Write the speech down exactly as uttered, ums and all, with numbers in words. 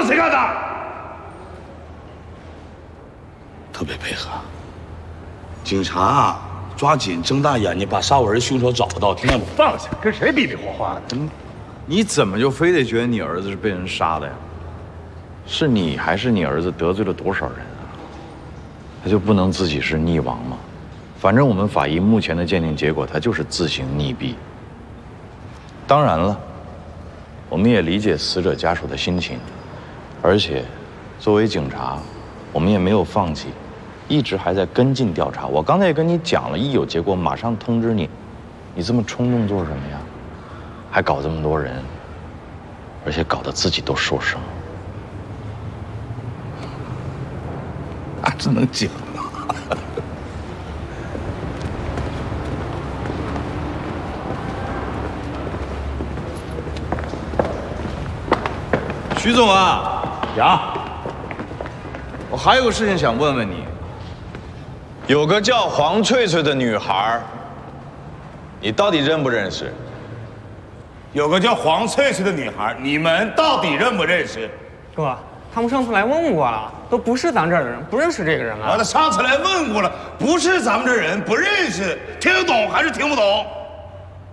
是谁干的？ 特别配合。警察抓紧睁大眼睛把杀我儿子凶手找到，听见不？ 放下，跟谁比比划划的？ 你怎么就非得觉得你儿子是被人杀的呀？是你还是你儿子得罪了多少人啊？他就不能自己是溺亡吗？反正我们法医目前的鉴定结果，他就是自行溺毙。当然了，我们也理解死者家属的心情，而且作为警察，我们也没有放弃，一直还在跟进调查。我刚才也跟你讲了，一有结果马上通知你。你这么冲动做什么呀？还搞这么多人，而且搞得自己都受伤。 那只能讲啊。 徐总啊， 呀， 我还有个事情想问问你。有个叫黄翠翠的女孩，你到底认不认识？ 有个叫黄翠翠的女孩，你们到底认不认识？ 哥，他们上次来问过了，都不是咱这儿的人，不认识这个人啊。 完了，上次来问过了，不是咱们这人，不认识，听得懂还是听不懂？